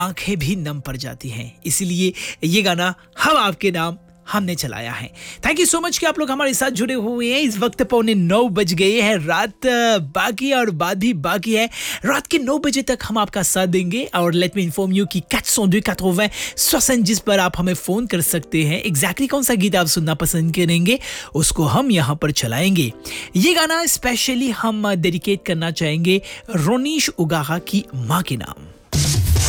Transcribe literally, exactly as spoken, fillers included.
आंखें भी नम पड़ जाती हैं। इसीलिए ये गाना हम आपके नाम हमने चलाया है। थैंक यू सो मच कि आप लोग हमारे साथ जुड़े हुए हैं। इस वक्त पौने नौ बज गए हैं, रात बाकी है और बात भी बाकी है। रात के नौ बजे तक हम आपका साथ देंगे और लेट मी इन्फॉर्म यू कि quatre cent deux quatre-vingts soixante जिस पर आप हमें फोन कर सकते हैं। एग्जैक्टली कौन सा गीत आप सुनना पसंद करेंगे उसको हम यहाँ पर चलाएंगे। ये गाना स्पेशली हम डेडिकेट करना चाहेंगे रोनीश उगाहा की माँ के नाम।